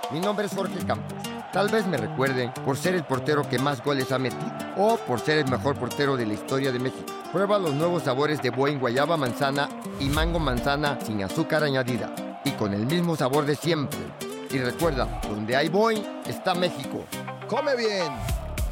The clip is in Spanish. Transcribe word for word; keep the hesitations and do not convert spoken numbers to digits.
Mi nombre es Jorge Campos. Tal vez me recuerden por ser el portero que más goles ha metido o por ser el mejor portero de la historia de México. Prueba los nuevos sabores de Boing guayaba manzana y mango manzana sin azúcar añadida y con el mismo sabor de siempre. Y recuerda, donde hay Boing está México. ¡Come bien!